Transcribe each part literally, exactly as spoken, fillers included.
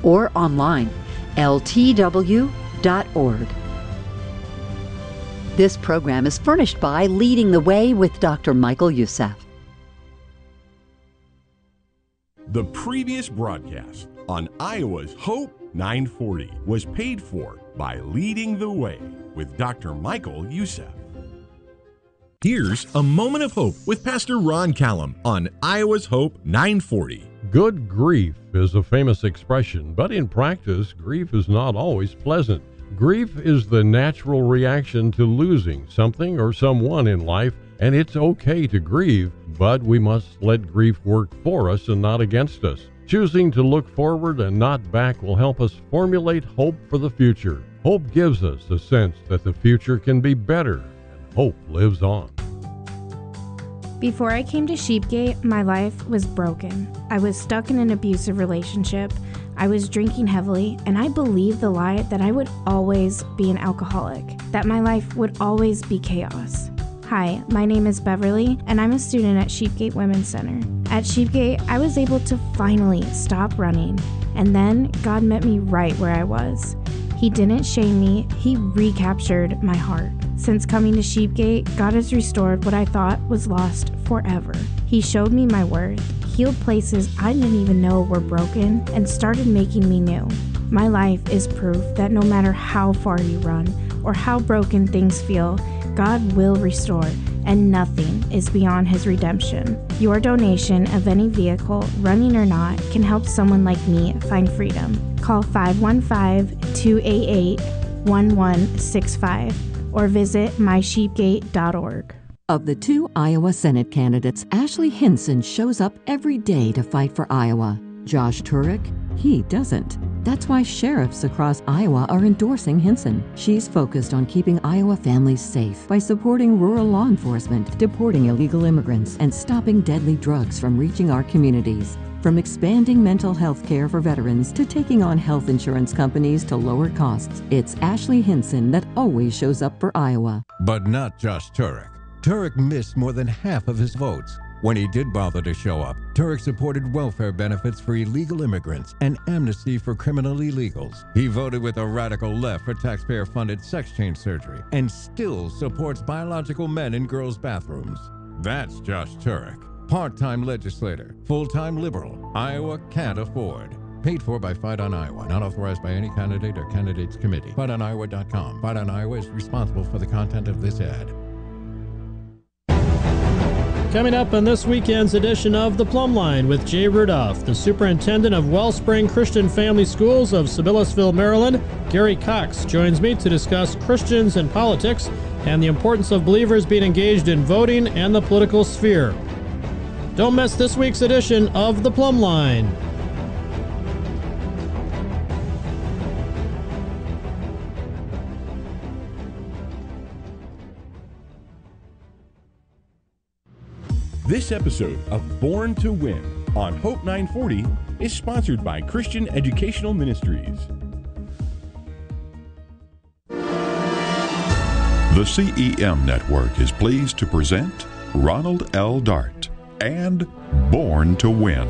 or online, L T W dot org. This program is furnished by Leading the Way with Doctor Michael Youssef. The previous broadcast on Iowa's Hope nine forty was paid for by Leading the Way with Doctor Michael Youssef. Here's a moment of hope with Pastor Ron Callum on Iowa's Hope nine forty. Good grief is a famous expression, but in practice, grief is not always pleasant. Grief is the natural reaction to losing something or someone in life, and it's okay to grieve, but we must let grief work for us and not against us. Choosing to look forward and not back will help us formulate hope for the future. Hope gives us a sense that the future can be better, and hope lives on. Before I came to Sheepgate, my life was broken. I was stuck in an abusive relationship. I was drinking heavily, and I believed the lie that I would always be an alcoholic, that my life would always be chaos. Hi, my name is Beverly, and I'm a student at Sheepgate Women's Center. At Sheepgate, I was able to finally stop running, and then God met me right where I was. He didn't shame me, He recaptured my heart. Since coming to Sheepgate, God has restored what I thought was lost forever. He showed me my worth, healed places I didn't even know were broken, and started making me new. My life is proof that no matter how far you run or how broken things feel, God will restore, and nothing is beyond His redemption. Your donation of any vehicle, running or not, can help someone like me find freedom. Call five one five, two eight eight, one one six five or visit my sheepgate dot org. Of the two Iowa Senate candidates, Ashley Hinson shows up every day to fight for Iowa. Josh Turek, he doesn't. That's why sheriffs across Iowa are endorsing Hinson. She's focused on keeping Iowa families safe by supporting rural law enforcement, deporting illegal immigrants, and stopping deadly drugs from reaching our communities. From expanding mental health care for veterans to taking on health insurance companies to lower costs, it's Ashley Hinson that always shows up for Iowa. But not Josh Turek. Turek missed more than half of his votes. When he did bother to show up, Turek supported welfare benefits for illegal immigrants and amnesty for criminal illegals. He voted with a radical left for taxpayer-funded sex change surgery and still supports biological men in girls' bathrooms. That's Josh Turek. Part-time legislator, full-time liberal, Iowa can't afford. Paid for by Fight on Iowa, not authorized by any candidate or candidates committee. fight on iowa dot com. Fight on Iowa is responsible for the content of this ad. Coming up on this weekend's edition of The Plumb Line with Jay Rudolph, the superintendent of Wellspring Christian Family Schools of Sibyllesville, Maryland, Gary Cox, joins me to discuss Christians and politics and the importance of believers being engaged in voting and the political sphere. Don't miss this week's edition of The Plumb Line. This episode of Born to Win on Hope nine forty is sponsored by Christian Educational Ministries. The C E M Network is pleased to present Ronald L. Dart and Born to Win.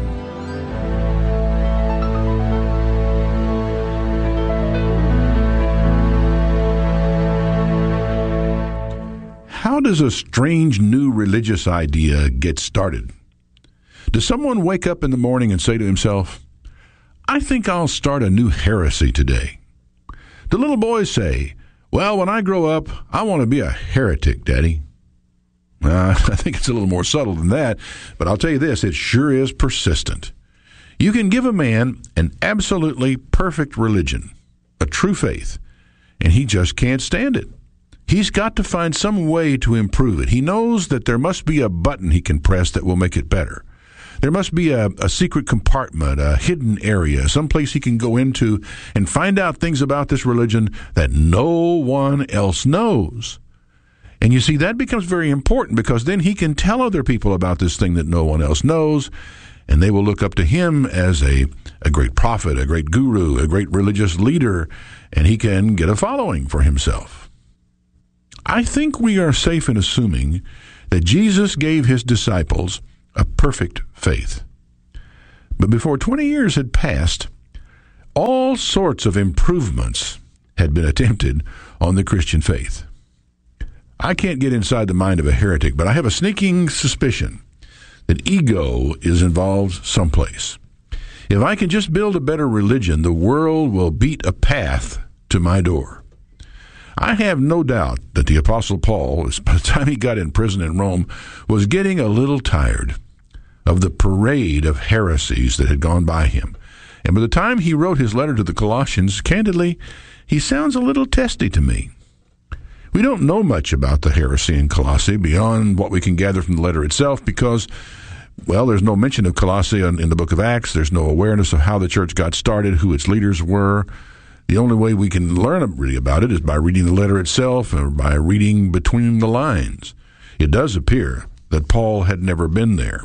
How does a strange new religious idea get started? Does someone wake up in the morning and say to himself, I think I'll start a new heresy today? Do little boys say, well, when I grow up, I want to be a heretic, Daddy? Uh, I think it's a little more subtle than that, but I'll tell you this, it sure is persistent. You can give a man an absolutely perfect religion, a true faith, and he just can't stand it. He's got to find some way to improve it. He knows that there must be a button he can press that will make it better. There must be a, a secret compartment, a hidden area, someplace he can go into and find out things about this religion that no one else knows. And you see, that becomes very important because then he can tell other people about this thing that no one else knows, and they will look up to him as a, a great prophet, a great guru, a great religious leader, and he can get a following for himself. I think we are safe in assuming that Jesus gave his disciples a perfect faith. But before twenty years had passed, All sorts of improvements had been attempted on the Christian faith. I can't get inside the mind of a heretic, but I have a sneaking suspicion that ego is involved someplace. If I can just build a better religion, the world will beat a path to my door. I have no doubt that the Apostle Paul, by the time he got in prison in Rome, was getting a little tired of the parade of heresies that had gone by him. And by the time he wrote his letter to the Colossians, candidly, he sounds a little testy to me. We don't know much about the heresy in Colossae beyond what we can gather from the letter itself because, well, there's no mention of Colossae in, in the book of Acts. There's no awareness of how the church got started, who its leaders were. The only way we can learn really about it is by reading the letter itself or by reading between the lines. It does appear that Paul had never been there.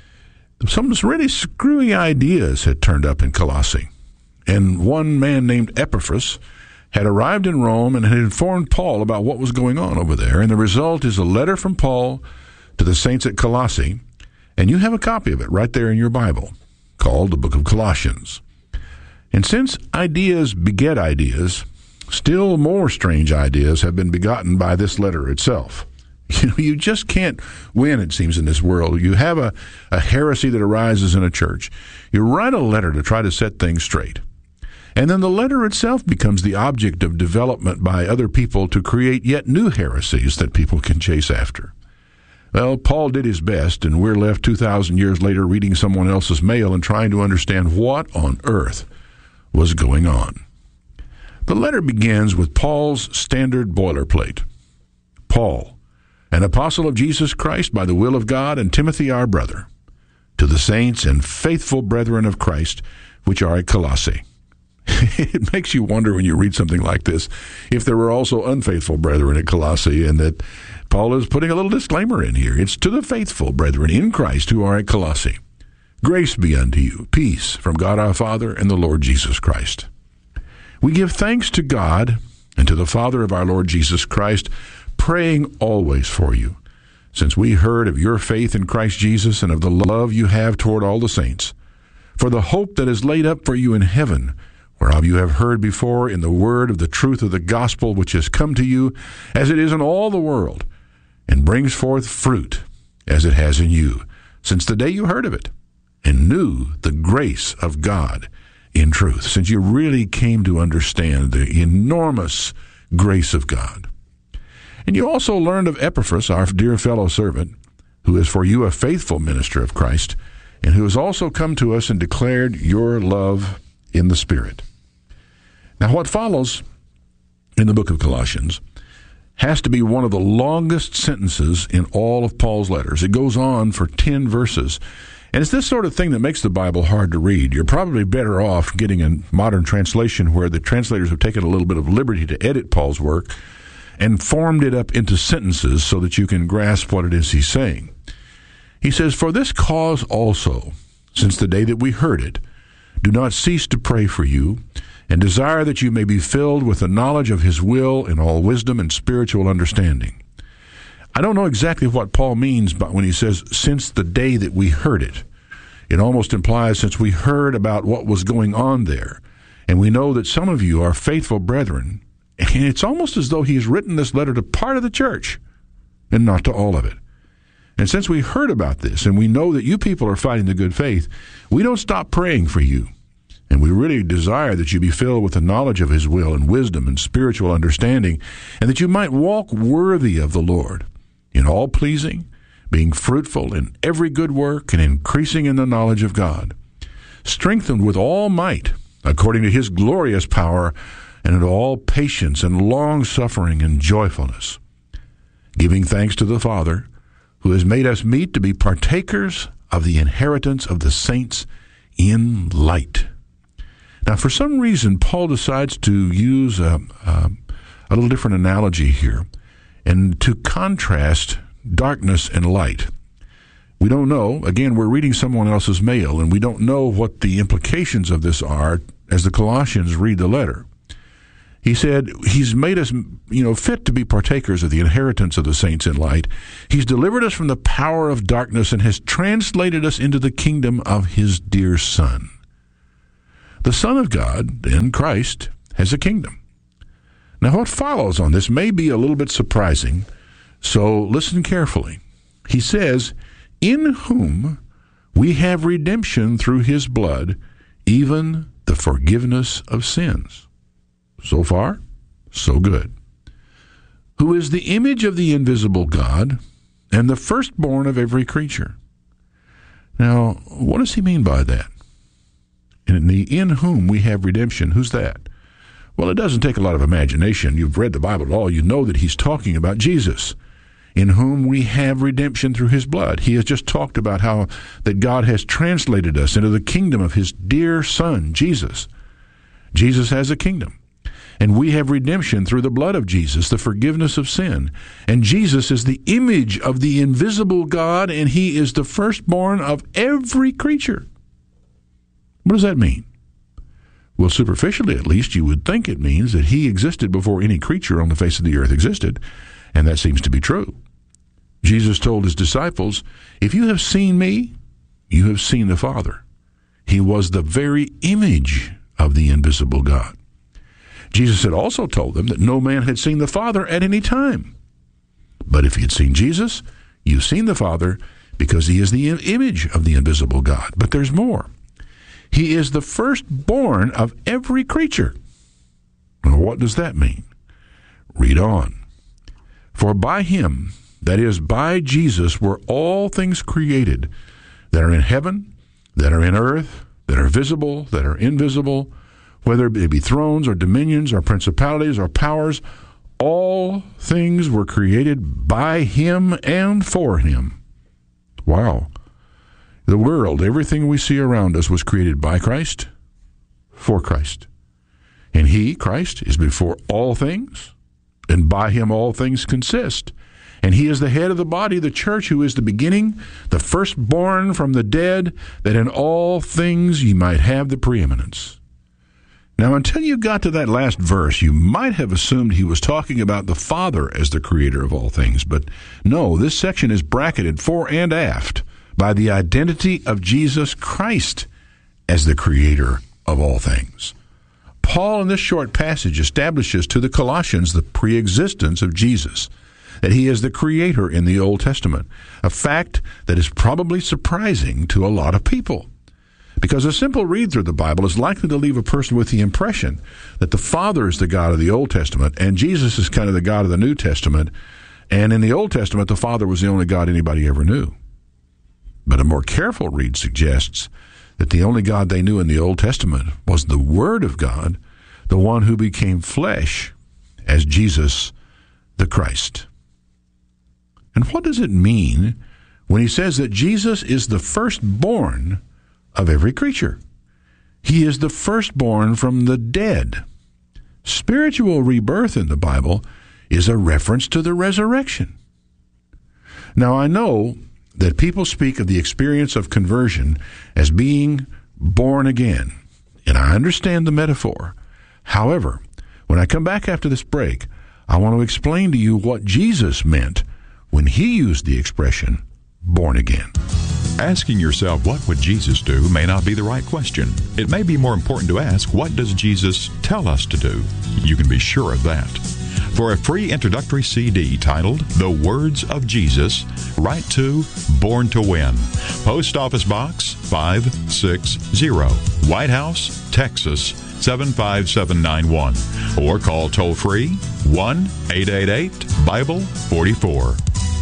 Some really screwy ideas had turned up in Colossae, and one man named Epaphras had arrived in Rome and had informed Paul about what was going on over there, and the result is a letter from Paul to the saints at Colossae, and you have a copy of it right there in your Bible, called the Book of Colossians. And since ideas beget ideas, still more strange ideas have been begotten by this letter itself. You know, you just can't win, it seems, in this world. You have a, a heresy that arises in a church. You write a letter to try to set things straight. And then the letter itself becomes the object of development by other people to create yet new heresies that people can chase after. Well, Paul did his best, and we're left two thousand years later reading someone else's mail and trying to understand what on earth was going on. The letter begins with Paul's standard boilerplate. Paul, an apostle of Jesus Christ by the will of God, and Timothy our brother, to the saints and faithful brethren of Christ which are at Colossae. It makes you wonder when you read something like this if there were also unfaithful brethren at Colossae, and that Paul is putting a little disclaimer in here. It's to the faithful brethren in Christ who are at Colossae. Grace be unto you, peace from God our Father and the Lord Jesus Christ. We give thanks to God and to the Father of our Lord Jesus Christ, praying always for you, since we heard of your faith in Christ Jesus and of the love you have toward all the saints, for the hope that is laid up for you in heaven, whereof you have heard before in the word of the truth of the gospel which has come to you, as it is in all the world, and brings forth fruit, as it has in you, since the day you heard of it, and knew the grace of God in truth, since you really came to understand the enormous grace of God. And you also learned of Epaphras, our dear fellow servant, who is for you a faithful minister of Christ, and who has also come to us and declared your love in the Spirit. Now, what follows in the book of Colossians has to be one of the longest sentences in all of Paul's letters. It goes on for ten verses. And it's this sort of thing that makes the Bible hard to read. You're probably better off getting a modern translation where the translators have taken a little bit of liberty to edit Paul's work and formed it up into sentences so that you can grasp what it is he's saying. He says, "For this cause also, since the day that we heard it, do not cease to pray for you, and desire that you may be filled with the knowledge of his will in all wisdom and spiritual understanding." I don't know exactly what Paul means but when he says, since the day that we heard it. It almost implies since we heard about what was going on there. And we know that some of you are faithful brethren. And it's almost as though he's written this letter to part of the church and not to all of it. And since we heard about this and we know that you people are fighting the good faith, we don't stop praying for you. And we really desire that you be filled with the knowledge of his will and wisdom and spiritual understanding, and that you might walk worthy of the Lord, in all pleasing, being fruitful in every good work, and increasing in the knowledge of God, strengthened with all might, according to his glorious power, and in all patience and long-suffering and joyfulness, giving thanks to the Father, who has made us meet to be partakers of the inheritance of the saints in light. Now, for some reason, Paul decides to use a, a, a little different analogy here, and to contrast darkness and light. We don't know. Again, we're reading someone else's mail, and we don't know what the implications of this are as the Colossians read the letter. He said, he's made us, you know, fit to be partakers of the inheritance of the saints in light. He's delivered us from the power of darkness and has translated us into the kingdom of his dear Son. The Son of God, then Christ, has a kingdom. Now, what follows on this may be a little bit surprising, so listen carefully. He says, in whom we have redemption through his blood, even the forgiveness of sins. So far, so good. Who is the image of the invisible God and the firstborn of every creature. Now, what does he mean by that? In the in whom we have redemption, who's that? Well, it doesn't take a lot of imagination. You've read the Bible at all. You know that he's talking about Jesus, in whom we have redemption through his blood. He has just talked about how that God has translated us into the kingdom of his dear Son, Jesus. Jesus has a kingdom, and we have redemption through the blood of Jesus, the forgiveness of sin. And Jesus is the image of the invisible God, and he is the firstborn of every creature. What does that mean? Well, superficially at least, you would think it means that he existed before any creature on the face of the earth existed, and that seems to be true. Jesus told his disciples, if you have seen me, you have seen the Father. He was the very image of the invisible God. Jesus had also told them that no man had seen the Father at any time. But if you had seen Jesus, you've seen the Father, because he is the image of the invisible God. But there's more. He is the firstborn of every creature. Now, what does that mean? Read on. For by him, that is, by Jesus, were all things created that are in heaven, that are in earth, that are visible, that are invisible, whether they be thrones or dominions or principalities or powers. All things were created by him and for him. Wow. The world, everything we see around us, was created by Christ, for Christ. And he, Christ, is before all things, and by him all things consist. And he is the head of the body, the church, who is the beginning, the firstborn from the dead, that in all things ye might have the preeminence. Now, until you got to that last verse, you might have assumed he was talking about the Father as the creator of all things. But no, this section is bracketed fore and aft by the identity of Jesus Christ as the creator of all things. Paul, in this short passage, establishes to the Colossians the preexistence of Jesus, that he is the creator in the Old Testament, a fact that is probably surprising to a lot of people, because a simple read through the Bible is likely to leave a person with the impression that the Father is the God of the Old Testament and Jesus is kind of the God of the New Testament, and in the Old Testament the Father was the only God anybody ever knew. But a more careful read suggests that the only God they knew in the Old Testament was the Word of God, the one who became flesh as Jesus the Christ. And what does it mean when he says that Jesus is the firstborn of every creature? He is the firstborn from the dead. Spiritual rebirth in the Bible is a reference to the resurrection. Now, I know that people speak of the experience of conversion as being born again, and I understand the metaphor. However, when I come back after this break, I want to explain to you what Jesus meant when he used the expression born again. Asking yourself, what would Jesus do, may not be the right question. It may be more important to ask, what does Jesus tell us to do? You can be sure of that. For a free introductory C D titled The Words of Jesus, write to Born to Win, Post Office Box five sixty, White House, Texas seven five seven nine one, or call toll-free one eight eight eight Bible forty-four.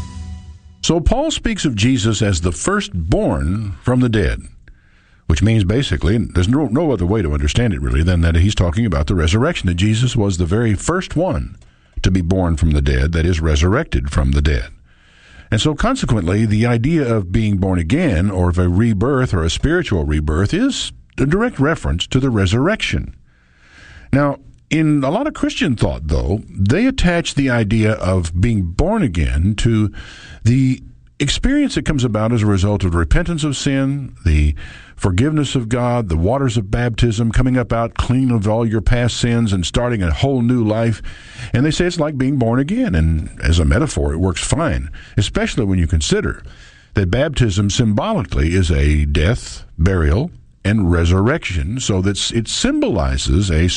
So Paul speaks of Jesus as the firstborn from the dead, which means basically, there's no, no other way to understand it really than that he's talking about the resurrection, that Jesus was the very first one to be born from the dead, that is, resurrected from the dead. And so consequently, the idea of being born again, or of a rebirth or a spiritual rebirth, is a direct reference to the resurrection. Now, in a lot of Christian thought, though, they attach the idea of being born again to the experience that comes about as a result of the repentance of sin, the forgiveness of God, the waters of baptism, coming up out clean of all your past sins and starting a whole new life. And they say it's like being born again. And as a metaphor, it works fine, especially when you consider that baptism symbolically is a death, burial, and resurrection, so that it symbolizes a